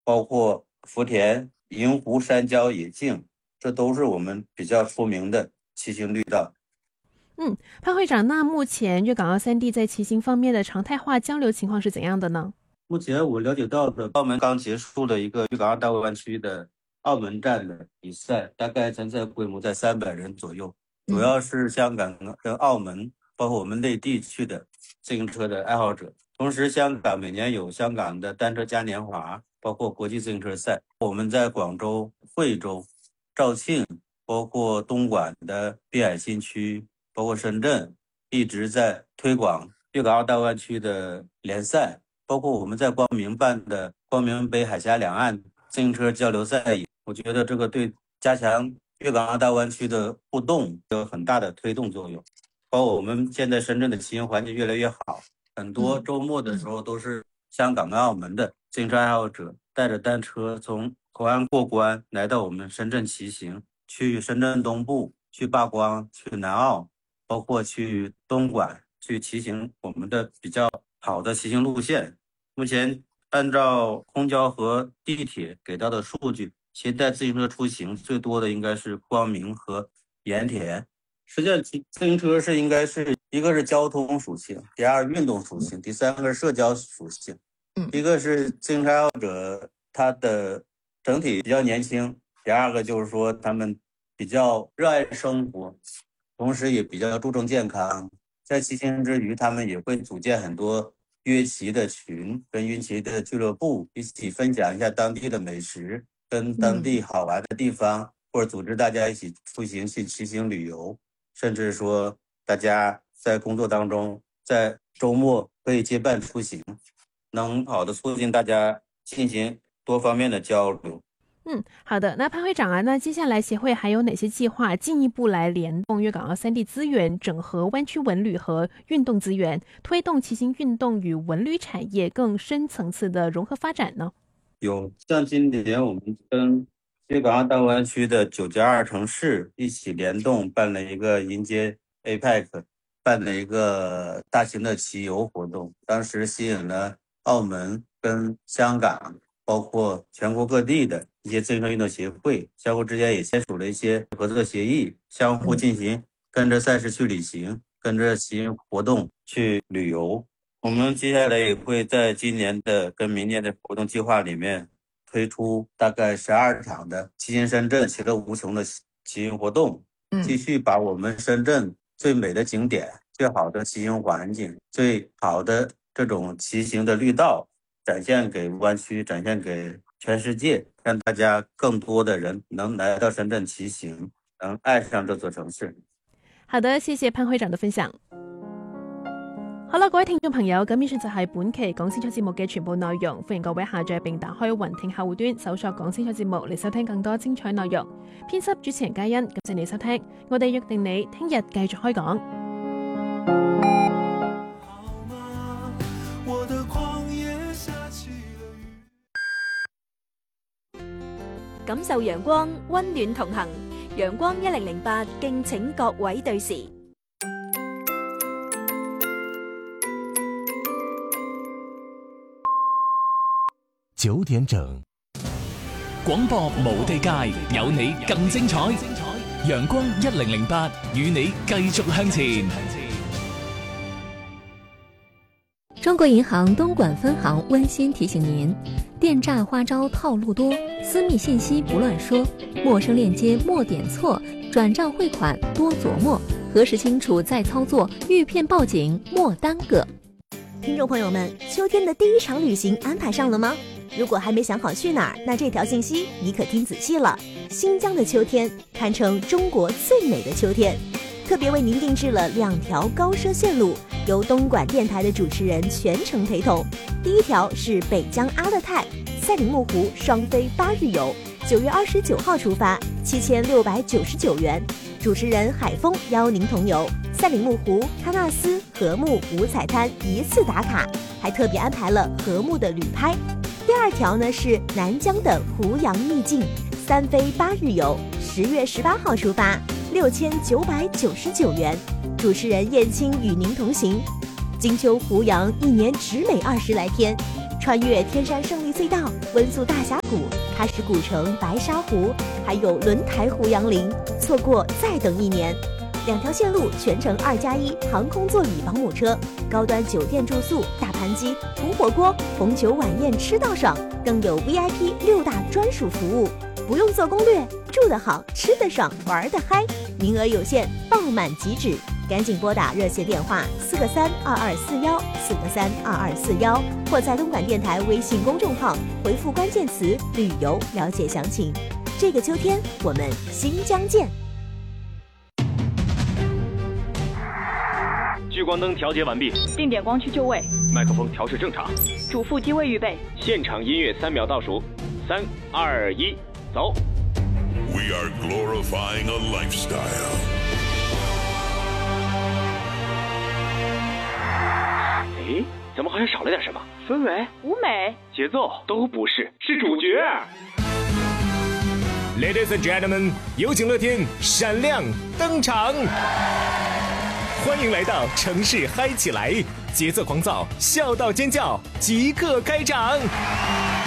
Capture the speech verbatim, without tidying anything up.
包括福田、银湖山郊野径，这都是我们比较出名的骑行绿道。 嗯，潘会长，那目前粤港澳三地在骑行方面的常态化交流情况是怎样的呢？ 目前我了解到的，澳门刚结束了一个粤港澳大湾区的澳门站的比赛，大概参赛规模在三百人左右，主要是香港跟澳门，包括我们内地去的自行车的爱好者。同时，香港每年有香港的单车嘉年华，包括国际自行车赛。我们在广州、惠州、肇庆，包括东莞的滨海新区，包括深圳，一直在推广粤港澳大湾区的联赛。包括我们在光明办的光明北海峡两岸自行车交流赛，我觉得这个对加强粤港澳大湾区的互动有很大的推动作用。包括我们现在深圳的骑行环境越来越好，很多周末的时候都是香港跟澳门的自行车爱好者带着单车从口岸过关来到我们深圳骑行，去深圳东部、去霸光、去南澳，包括去东莞去骑行我们的比较好的骑行路线。目前按照公交和地铁给到的数据，携带自行车出行最多的应该是光明和盐田。实际上，自行车是应该是一个是交通属性，第二运动属性，第三个是社交属性。一个是自行车爱好者，他的整体比较年轻；第二个就是说他们比较热爱生活，同时也比较注重健康。在骑行之余，他们也会组建很多约骑的群，跟约骑的俱乐部一起分享一下当地的美食，跟当地好玩的地方，嗯、或者组织大家一起出行去骑行旅游，甚至说大家在工作当中，在周末可以结伴出行，能好的促进大家进行多方面的交流。 嗯，好的。那潘会长啊，那接下来协会还有哪些计划进一步来联动粤港澳三地资源，整合湾区文旅和运动资源，推动骑行运动与文旅产业更深层次的融合发展呢？ 有，像今年我们跟粤港澳大湾区的九加二城市一起联动办了一个迎接 A P E C， 办了一个大型的骑游活动，当时吸引了澳门跟香港，包括全国各地的一些自行车运动协会，相互之间也签署了一些合作协议，相互进行跟着赛事去旅行，跟着骑行活动去旅游。我们接下来也会在今年的跟明年的活动计划里面推出大概十二场的骑行深圳其乐无穷的骑行活动，继续把我们深圳最美的景点、最好的骑行环境、最好的这种骑行的绿道展现给湾区，展现给全世界，让大家更多的人能来到深圳骑行，能爱上这座城市。 好的，謝謝潘會長嘅分享。好啦，各位聽眾朋友，咁以上就係本期講清楚節目嘅全部內容，歡迎各位下載並打開雲聽客戶端，搜索講清楚節目嚟收聽更多精彩內容。編輯主持人嘉欣，感謝你收聽，我哋約定你聽日繼續開講。 感受陽光，溫暖同行。陽光一零零八，敬請各位對時。 九點整，廣播無地界，有你更精彩。陽光一零零八，與你繼續向前。 中國銀行東莞分行溫馨提醒您：電詐花招套路多，私密信息不亂說，陌生鏈接莫點錯，轉賬匯款多琢磨，核實清楚再操作，遇騙報警莫耽擱。 聽眾朋友們，秋天的第一場旅行安排上了嗎？如果還沒想好去哪兒，那這條信息你可聽仔細了。新疆的秋天堪稱中國最美的秋天，特別為您定制了兩條高奢線路，由東莞電台的主持人全程陪同。第一條是北疆阿勒泰賽里木湖雙飛八日遊，九月二十九號出發，七千六百九十九元。主持人海峰邀您同遊赛里木湖、喀纳斯、禾木五彩滩一次打卡，还特别安排了禾木的旅拍。第二条呢是南疆的胡杨秘境，三飞八日游，十月十八号出发，六千九百九十九元。主持人燕青与您同行。金秋胡杨一年只美二十来天， 穿越天山胜利隧道、温宿大峡谷、喀什古城、白沙湖，还有轮台湖杨林，错过再等一年。两条线路全程二加一航空座椅保姆车，高端酒店住宿、大盘鸡、铜火锅、红酒晚宴吃到爽，更有 V I P 六大专属服务，不用做攻略，住得好，吃得爽，玩得嗨。名额有限，爆满即止，赶紧拨打热线电话四个三二二四幺四个三二二四幺，或在东莞电台微信公众号回复关键词旅游了解详情。这个秋天，我们新疆见。 聚光灯调节完毕， 定点光区就位， 麦克风调试正常， 主副机位预备， 现场音乐三秒倒数，三二一，走。 We are glorifying a lifestyle. 诶，怎么好像少了点什么？氛围、 舞美、 节奏都不是，是主角。 Ladies and gentlemen， 有请乐天闪亮登场。欢迎来到城市嗨起来，节奏狂躁，笑到尖叫，即刻开场。